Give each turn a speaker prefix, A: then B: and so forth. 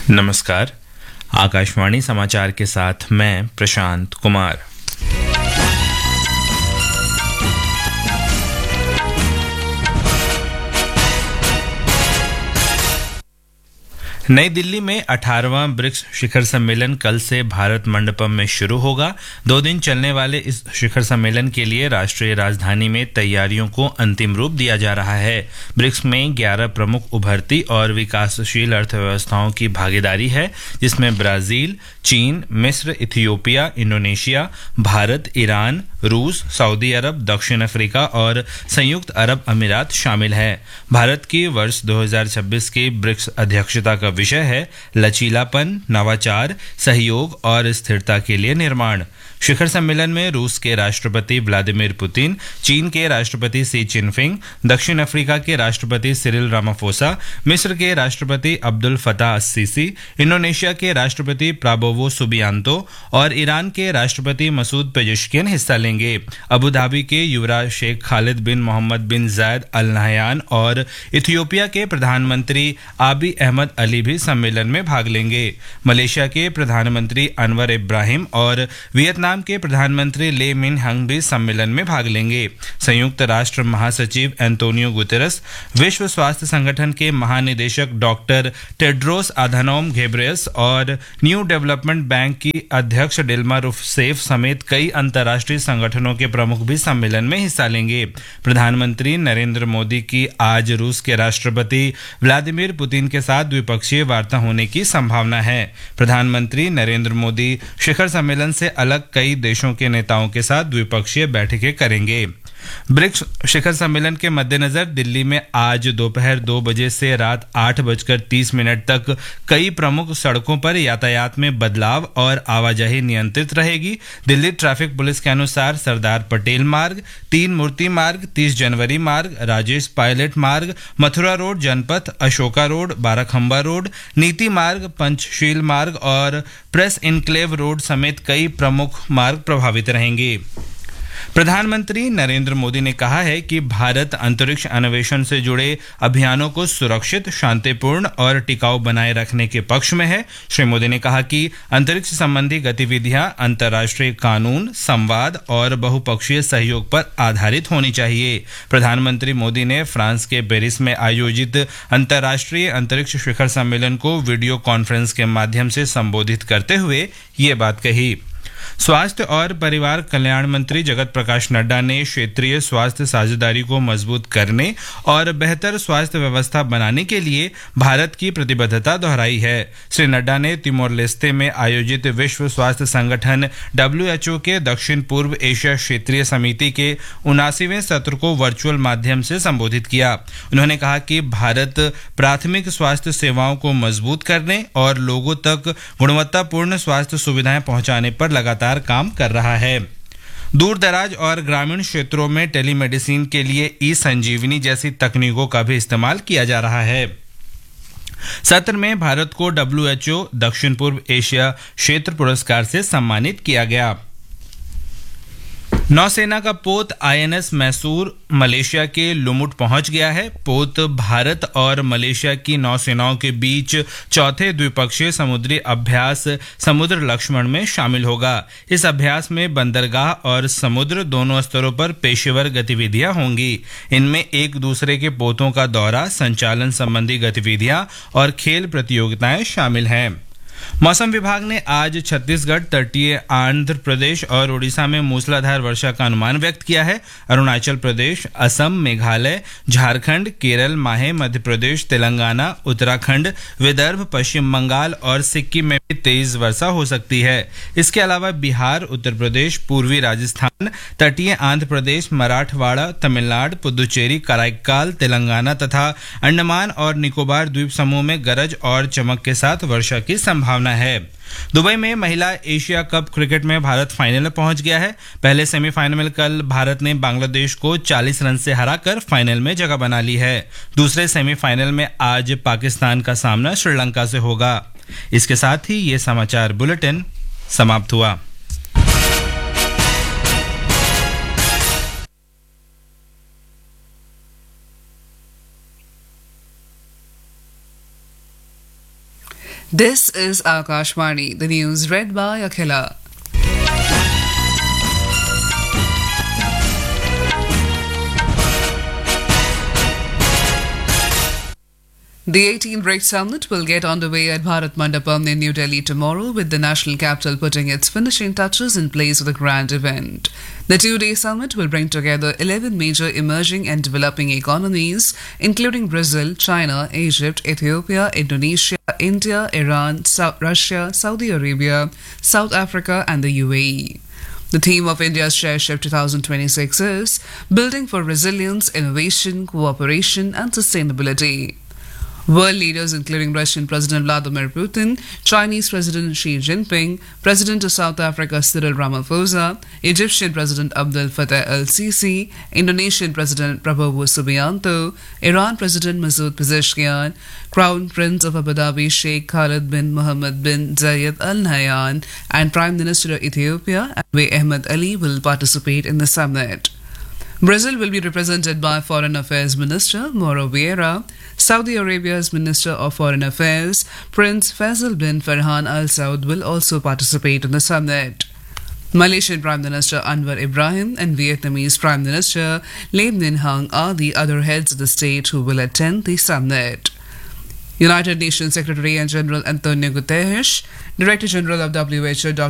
A: नमस्कार। आकाशवाणी समाचार के साथ मैं प्रशांत कुमार। नई दिल्ली में 18वां ब्रिक्स शिखर सम्मेलन कल से भारत मंडपम में शुरू होगा। 2 दिन चलने वाले इस शिखर सम्मेलन के लिए राष्ट्रीय राजधानी में तैयारियों को अंतिम रूप दिया जा रहा है। ब्रिक्स में 11 प्रमुख उभरती और विकासशील अर्थव्यवस्थाओं की भागीदारी है, जिसमें ब्राजील, चीन, मिस्र, इथियोपिया, इंडोनेशिया, भारत, ईरान, रूस, सऊदी अरब, दक्षिण अफ्रीका और संयुक्त अरब अमीरात शामिल हैं। भारत की वर्ष 2026 की ब्रिक्स अध्यक्षता का विषय है लचीलापन, नवाचार, सहयोग और स्थिरता के लिए निर्माण। शिखर सम्मेलन में रूस के राष्ट्रपति व्लादिमीर पुतिन, चीन के राष्ट्रपति शी चिनफिंग, दक्षिण अफ्रीका के राष्ट्रपति सिरिल रामाफोसा, मिस्र के राष्ट्रपति अब्दुल फताह अस-सीसी, इंडोनेशिया के राष्ट्रपति प्राबोवो सुबियांतो और ईरान के राष्ट्रपति मसूद पेजेश्कियन हिस्सा लेंगे। अबू धाबी के युवराज शेख खालिद बिन मोहम्मद बिन जायद अल नहयान और इथियोपिया के प्रधानमंत्री आबी अहमद अली भी सम्मेलन में भाग लेंगे। मलेशिया के प्रधानमंत्री अनवर इब्राहिम और वियतनाम के प्रधानमंत्री ले मिन हंग भी सम्मेलन में भाग लेंगे। संयुक्त राष्ट्र महासचिव एंटोनियो गुतेरस, विश्व स्वास्थ्य संगठन के महानिदेशक डॉक्टर टेड्रोस अधानोम घेब्रेयस और न्यू डेवलपमेंट बैंक की अध्यक्ष डिल्मा रूसेफ समेत कई अंतर्राष्ट्रीय संगठनों के प्रमुख भी सम्मेलन में हिस्सा लेंगे। प्रधानमंत्री नरेंद्र मोदी की आज रूस के राष्ट्रपति व्लादिमीर पुतिन के साथ द्विपक्षीय वार्ता होने की संभावना है। प्रधानमंत्री नरेंद्र मोदी शिखर सम्मेलन से अलग कई देशों के नेताओं के साथ द्विपक्षीय बैठकें करेंगे। ब्रिक्स शिखर सम्मेलन के मद्देनजर दिल्ली में आज दोपहर 2 बजे से रात 8:30 तक कई प्रमुख सड़कों पर यातायात में बदलाव और आवाजाही नियंत्रित रहेगी। दिल्ली ट्रैफिक पुलिस के अनुसार सरदार पटेल मार्ग, 3 मूर्ति मार्ग, 30 जनवरी मार्ग, राजेश पायलट मार्ग, मथुरा रोड जनपथ, अशोका रोड, बाराखंबा रोड, नीति मार्ग, पंचशील मार्ग और प्रेस इनक्लेव रोड समेत कई प्रमुख मार्ग प्रभावित रहेंगे। प्रधानमंत्री नरेंद्र मोदी ने कहा है कि भारत अंतरिक्ष अन्वेषण से जुड़े अभियानों को सुरक्षित, शांतिपूर्ण और टिकाऊ बनाए रखने के पक्ष में है। श्री मोदी ने कहा कि अंतरिक्ष संबंधी गतिविधियां अंतर्राष्ट्रीय कानून, संवाद और बहुपक्षीय सहयोग पर आधारित होनी चाहिए। प्रधानमंत्री मोदी ने फ्रांस के पेरिस में आयोजित अंतर्राष्ट्रीय अंतरिक्ष शिखर सम्मेलन को वीडियो कॉन्फ्रेंस के माध्यम से संबोधित करते हुए ये बात कही। स्वास्थ्य और परिवार कल्याण मंत्री जगत प्रकाश नड्डा ने क्षेत्रीय स्वास्थ्य साझेदारी को मजबूत करने और बेहतर स्वास्थ्य व्यवस्था बनाने के लिए भारत की प्रतिबद्धता दोहराई है। श्री नड्डा ने तिमोर लेस्ते में आयोजित विश्व स्वास्थ्य संगठन WHO के दक्षिण पूर्व एशिया क्षेत्रीय समिति के 79वें सत्र को वर्चुअल माध्यम से संबोधित किया। उन्होंने कहा कि भारत प्राथमिक स्वास्थ्य सेवाओं को मजबूत करने और लोगों तक गुणवत्तापूर्ण स्वास्थ्य सुविधाएं पहुंचाने पर लगातार काम कर रहा है। दूर दराज और ग्रामीण क्षेत्रों में टेलीमेडिसिन के लिए ई-संजीवनी जैसी तकनीकों का भी इस्तेमाल किया जा रहा है। सत्र में भारत को WHO दक्षिण पूर्व एशिया क्षेत्र पुरस्कार से सम्मानित किया गया। नौसेना का पोत INS मैसूर मलेशिया के लुमुट पहुंच गया है। पोत भारत और मलेशिया की नौसेनाओं के बीच चौथे द्विपक्षीय समुद्री अभ्यास समुद्र लक्ष्मण में शामिल होगा। इस अभ्यास में बंदरगाह और समुद्र दोनों स्तरों पर पेशेवर गतिविधियां होंगी। इनमें एक दूसरे के पोतों का दौरा, संचालन संबंधी गतिविधियां और खेल प्रतियोगिताएं शामिल हैं। मौसम विभाग ने आज छत्तीसगढ़, तटीय आंध्र प्रदेश और उड़ीसा में मूसलाधार वर्षा का अनुमान व्यक्त किया है। अरुणाचल प्रदेश, असम, मेघालय, झारखंड, केरल, माहे, मध्य प्रदेश, तेलंगाना, उत्तराखंड, विदर्भ, पश्चिम बंगाल और सिक्किम में भी तेज वर्षा हो सकती है। इसके अलावा बिहार, उत्तर प्रदेश, पूर्वी राजस्थान, तटीय आंध्र प्रदेश, मराठवाड़ा, तमिलनाडु, पुदुचेरी, कराईकाल, तेलंगाना तथा अंडमान और निकोबार द्वीप समूह में गरज और चमक के साथ वर्षा की संभावना है। दुबई में महिला एशिया कप क्रिकेट में भारत फाइनल में पहुंच गया है। पहले सेमीफाइनल में कल भारत ने बांग्लादेश को 40 रन से हराकर फाइनल में जगह बना ली है। दूसरे सेमीफाइनल में आज पाकिस्तान का सामना श्रीलंका से होगा। इसके साथ ही ये समाचार बुलेटिन समाप्त हुआ।
B: This is Akashvani, the news read by Akhila. The 18th BRICS Summit will get underway at Bharat Mandapam in New Delhi tomorrow, with the national capital putting its finishing touches in place for the grand event. The two-day summit will bring together 11 major emerging and developing economies, including Brazil, China, Egypt, Ethiopia, Indonesia, India, Iran, Russia, Saudi Arabia, South Africa, and the UAE. The theme of India's Chairship 2026 is Building for Resilience, Innovation, Cooperation, and Sustainability. World leaders including Russian President Vladimir Putin, Chinese President Xi Jinping, President of South Africa Cyril Ramaphosa, Egyptian President Abdel Fattah el-Sisi, Indonesian President Prabowo Subianto, Iran President Masoud Pezeshkian, Crown Prince of Abu Dhabi Sheikh Khalid bin Mohammed bin Zayed Al Nahyan, and Prime Minister of Ethiopia Abiy Ahmed Ali will participate in the summit. Brazil will be represented by Foreign Affairs Minister Mauro Vieira. Saudi Arabia's Minister of Foreign Affairs, Prince Faisal bin Farhan Al Saud, will also participate in the summit. Malaysian Prime Minister Anwar Ibrahim and Vietnamese Prime Minister Lim Ninh Hang are the other heads of the state who will attend the summit. United Nations Secretary General Antonio Guterres, Director General of WHO Dr.